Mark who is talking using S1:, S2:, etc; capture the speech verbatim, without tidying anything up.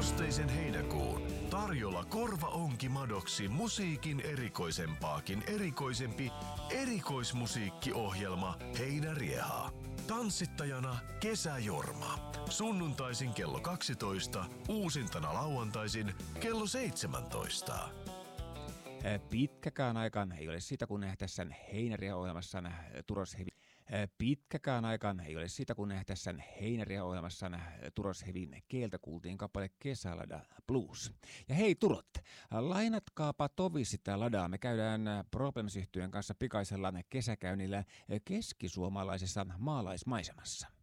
S1: kosteisen heinäkuun. Tarjolla korvaonki madoksi musiikin erikoisempaakin erikoisempi erikoismusiikkiohjelma Heinärieha. Tanssittajana Kesäjorma. Sunnuntaisin kello kaksitoista, uusintana lauantaisin kello seitsemäntoista.
S2: Pitkäkään aikaan ei ole siitä, kun tässä Heinärieha-ohjelmassa Turoshevi. Pitkäkään aikaan ei ole siitä, kun tässä Heinärieha-ohjelmassa Turoshevin keeltä kuultiin kappale Kesälada Blues. Ja hei Turot, lainatkaapa tovi sitä ladaa. Me käydään Problems-yhtyeen kanssa pikaisella kesäkäynnillä keskisuomalaisessa maalaismaisemassa.